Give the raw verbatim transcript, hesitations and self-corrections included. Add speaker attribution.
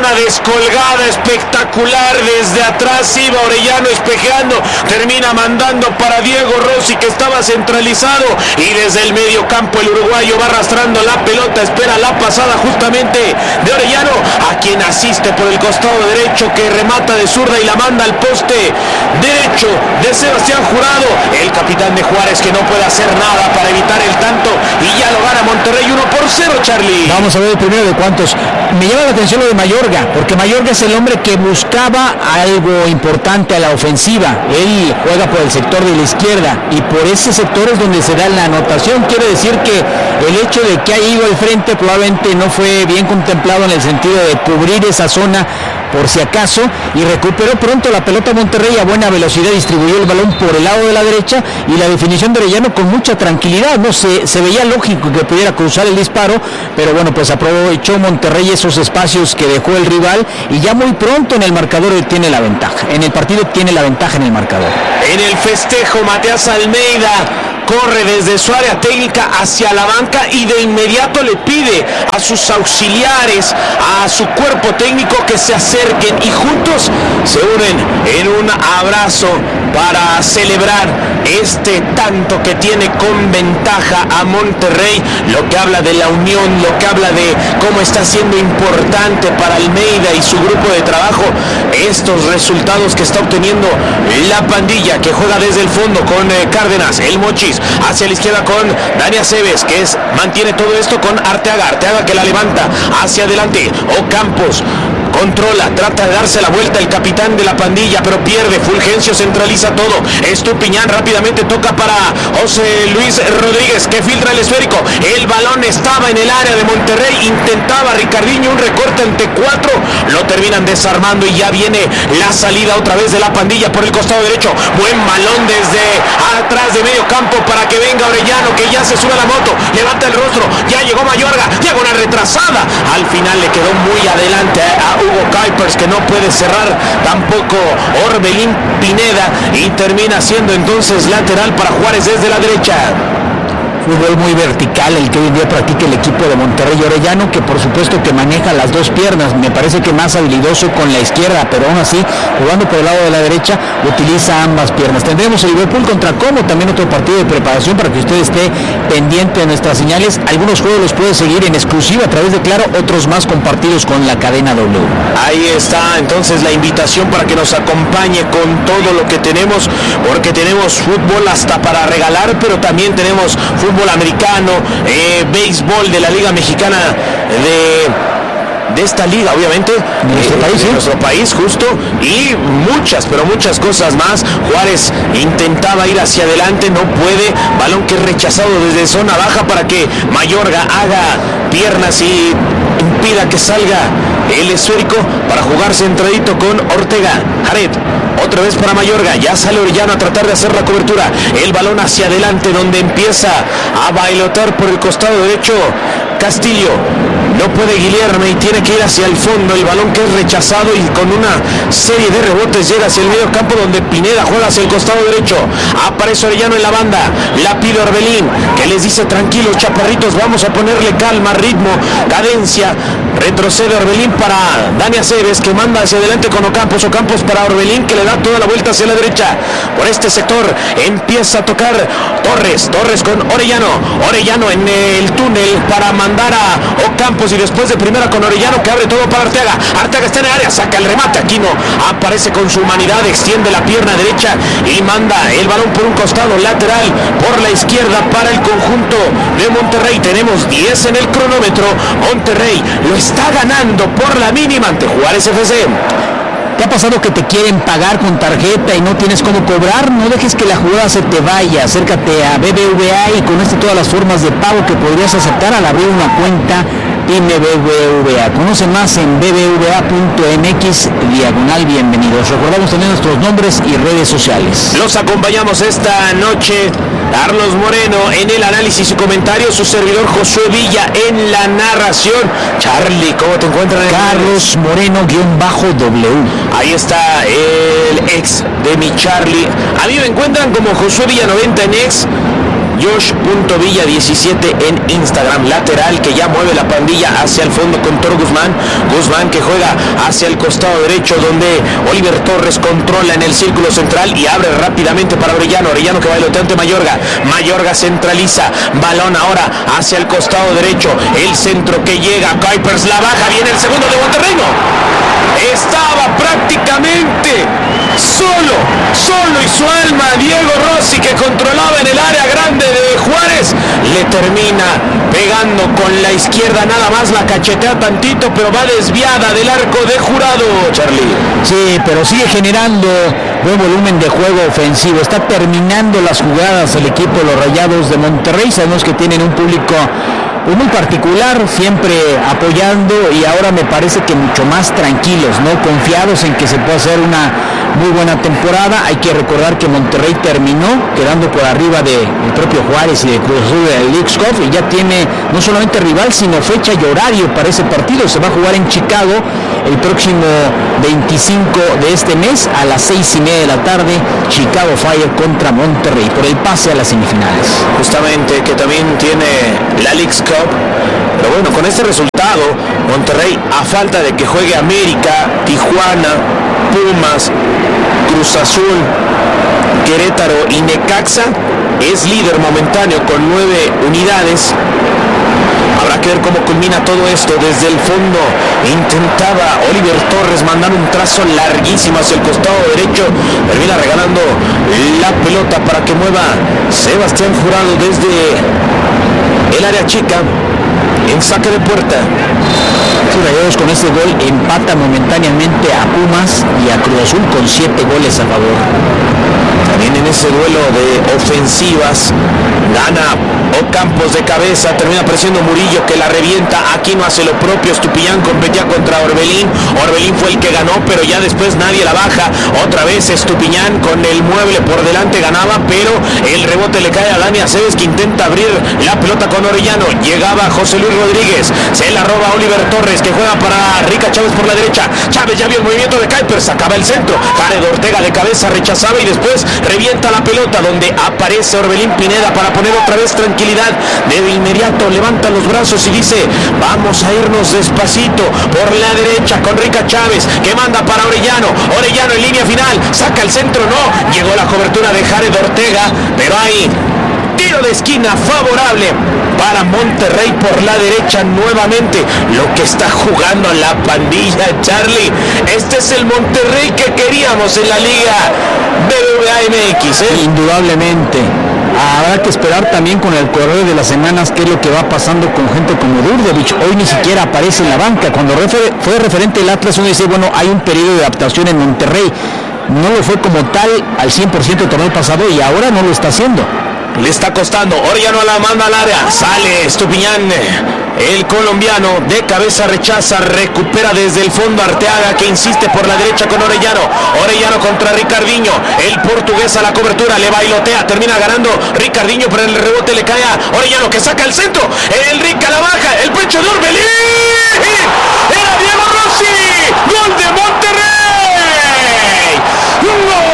Speaker 1: una descolgada espectacular desde atrás, iba Orellano espejeando, termina mandando para Diego Rossi, que estaba centralizado, y desde el medio campo el uruguayo va arrastrando la pelota, espera la pasada justamente de Orellano, a quien asiste por el costado derecho, que remata de zurda y la manda al poste derecho de Sebastián Jurado, el capitán de Juárez, que no puede hacer nada para evitar el tanto, y ya lo gana Monterrey uno por cero, Charlie.
Speaker 2: Vamos a ver el primero de cuántos. Me llama la atención lo de Mayorga, porque Mayorga es el hombre que buscaba algo importante a la ofensiva. Él juega por el sector de la izquierda y por ese sector es donde se da la anotación. Quiere decir que el hecho de que haya ido al frente probablemente no fue bien contemplado en el sentido de cubrir esa zona por si acaso, y recuperó pronto la pelota Monterrey a buena velocidad, distribuyó el balón por el lado de la derecha, y la definición de Orellano con mucha tranquilidad. No se, se veía lógico que pudiera cruzar el disparo, pero bueno, pues aprovechó Monterrey esos espacios que dejó el rival, y ya muy pronto en el marcador tiene la ventaja, en el partido tiene la ventaja en el marcador.
Speaker 1: En el festejo, Matías Almeida corre desde su área técnica hacia la banca y de inmediato le pide a sus auxiliares, a su cuerpo técnico, que se acerquen y juntos se unen en un abrazo para celebrar este tanto que tiene con ventaja a Monterrey, lo que habla de la unión, lo que habla de cómo está siendo importante para Almeida y su grupo de trabajo estos resultados que está obteniendo la pandilla, que juega desde el fondo con eh, Cárdenas, el Mochis, hacia la izquierda con Dani Aceves, que es, mantiene todo esto con Arteaga, Arteaga que la levanta hacia adelante, Ocampos controla, trata de darse la vuelta el capitán de la pandilla, pero pierde. Fulgencio centraliza todo. Estupiñán rápidamente toca para José Luis Rodríguez, que filtra el esférico. El balón estaba en el área de Monterrey, intentaba Ricardinho un recorte ante cuatro, lo terminan desarmando y ya viene la salida otra vez de la pandilla por el costado derecho. Buen balón desde atrás de medio campo para que venga Orellano, que ya se sube a la moto, levanta el rostro, ya llegó Mayorga, diagonal retrasada, al final le quedó muy adelante a Hugo Kuipers, que no puede cerrar tampoco Orbelín Pineda, y termina siendo entonces lateral para Juárez desde la derecha.
Speaker 2: Fútbol muy vertical el que hoy en día practica el equipo de Monterrey. Orellano, que por supuesto que maneja las dos piernas, me parece que más habilidoso con la izquierda, pero aún así, jugando por el lado de la derecha, utiliza ambas piernas. Tendremos el Liverpool contra Como, también otro partido de preparación para que usted esté pendiente de nuestras señales. Algunos juegos los puede seguir en exclusiva a través de Claro, otros más compartidos con la cadena W.
Speaker 1: Ahí está entonces la invitación para que nos acompañe con todo lo que tenemos, porque tenemos fútbol hasta para regalar, pero también tenemos fútbol fútbol americano, eh, béisbol de la Liga Mexicana de, de esta liga, obviamente,
Speaker 2: de nuestro, eh, país,
Speaker 1: de
Speaker 2: ¿sí?
Speaker 1: nuestro país, justo, y muchas, pero muchas cosas más. Juárez intentaba ir hacia adelante, no puede, balón que es rechazado desde zona baja para que Mayorga haga piernas y impida que salga el esférico para jugar centradito con Ortega. Jared, otra vez para Mayorga, ya sale Orellano a tratar de hacer la cobertura, el balón hacia adelante donde empieza a bailotear por el costado derecho Castillo, no puede Guilherme y tiene que ir hacia el fondo, el balón que es rechazado y con una serie de rebotes llega hacia el medio campo donde Pineda juega hacia el costado derecho, aparece Orellano en la banda, la pide Orbelín, que les dice tranquilos chaparritos, vamos a ponerle calma, ritmo, cadencia, retrocede Orbelín para Dani Aceves, que manda hacia adelante con Ocampos, Ocampos para Orbelín, que le da toda la vuelta hacia la derecha, por este sector empieza a tocar Torres, Torres con Orellano, Orellano en el túnel para mandar a Ocampos y después de primera con Orellano, que abre todo para Arteaga, Arteaga está en el área, saca el remate, Aquino aparece con su humanidad, extiende la pierna derecha y manda el balón por un costado lateral por la izquierda para el conjunto de Monterrey. Tenemos diez en el cronómetro, Monterrey lo está ganando por la mínima ante Juárez F C.
Speaker 2: ¿Te ha pasado que te quieren pagar con tarjeta y no tienes cómo cobrar? No dejes que la jugada se te vaya. Acércate a B B V A y conoce todas las formas de pago que podrías aceptar al abrir una cuenta en B B V A. Conoce más en b b v a punto m x diagonal bienvenidos. Recordamos también nuestros nombres y redes sociales.
Speaker 1: Los acompañamos esta noche Carlos Moreno en el análisis y comentario, su servidor Josué Villa en la narración. Charlie, ¿cómo te encuentras?
Speaker 2: Carlos Moreno guión bajo W.
Speaker 1: Ahí está el ex de mi Charlie. A mí me encuentran como Josué Villa noventa en ex. Josh.villa diecisiete en Instagram. Lateral que ya mueve la pandilla hacia el fondo con Toro Guzmán. Guzmán que juega hacia el costado derecho donde Oliver Torres controla en el círculo central y abre rápidamente para Orellano. Orellano que bailotea ante Mayorga. Mayorga centraliza. Balón ahora hacia el costado derecho. El centro que llega. Kuipers la baja. Viene el segundo de Monterrey. No. Estaba prácticamente solo, solo y su alma Diego Rossi, que controlaba en el área grande de Juárez, le termina pegando con la izquierda, nada más la cachetea tantito, pero va desviada del arco de Jurado, Charlie.
Speaker 2: Sí, pero sigue generando buen volumen de juego ofensivo, está terminando las jugadas el equipo de los Rayados de Monterrey. Sabemos que tienen un público muy particular, siempre apoyando, y ahora me parece que mucho más tranquilos, ¿no? Confiados en que se puede hacer una muy buena temporada. Hay que recordar que Monterrey terminó quedando por arriba del propio Juárez y de Cruz Azul del Leagues Cup, y ya tiene no solamente rival, sino fecha y horario para ese partido. Se va a jugar en Chicago el próximo veinticinco de este mes a las seis y media de la tarde. Chicago Fire contra Monterrey por el pase a las semifinales.
Speaker 1: Justamente, que también tiene la Leagues Cup. Pero bueno, con este resultado, Monterrey, a falta de que juegue América, Tijuana, Pumas, Cruz Azul, Querétaro y Necaxa, es líder momentáneo con nueve unidades. Habrá que ver cómo culmina todo esto. Desde el fondo intentaba Oliver Torres mandar un trazo larguísimo hacia el costado derecho. Termina regalando la pelota para que mueva Sebastián Jurado desde el área chica en saque de puerta.
Speaker 2: Rayados con este gol empata momentáneamente a Pumas y a Cruz Azul con siete goles a favor.
Speaker 1: También en ese duelo de ofensivas gana Ocampos de cabeza, termina apareciendo Murillo que la revienta. Aquino hace lo propio. Estupiñán competía contra Orbelín. Orbelín fue el que ganó, pero ya después nadie la baja. Otra vez Estupiñán con el mueble por delante ganaba, pero el rebote le cae a Dani Aceves, que intenta abrir la pelota con Orellano. Llegaba José Luis Rodríguez, se la roba Oliver Torres, que juega para Rica Chávez por la derecha. Chávez ya vio el movimiento de Kuipers, sacaba el centro. Jared Ortega de cabeza rechazaba y después revienta la pelota donde aparece Orbelín Pineda para poner otra vez tranquilidad. De inmediato levanta los brazos y dice: vamos a irnos despacito por la derecha con Rica Chávez, que manda para Orellano. Orellano en línea final, saca el centro, no, llegó la cobertura de Jared Ortega, pero hay tiro de esquina favorable para Monterrey por la derecha nuevamente. Lo que está jugando la pandilla, Charlie. Este es el Monterrey que queríamos en la Liga B B V A M X, ¿eh?
Speaker 2: Indudablemente. Habrá que esperar también con el correr de las semanas qué es lo que va pasando con gente como Durdovich. Hoy ni siquiera aparece en la banca. Cuando refer- fue referente el Atlas, uno dice, bueno, hay un periodo de adaptación en Monterrey. No lo fue como tal al cien por ciento el torneo pasado y ahora no lo está haciendo.
Speaker 1: Le está costando. Orellano la manda al área. Sale Estupiñán. El colombiano de cabeza rechaza. Recupera desde el fondo Arteaga, que insiste por la derecha con Orellano. Orellano contra Ricardinho. El portugués a la cobertura. Le bailotea. Termina ganando Ricardinho, pero el rebote le cae a Orellano, que saca el centro. El Rica la baja. El pecho de Orbelín.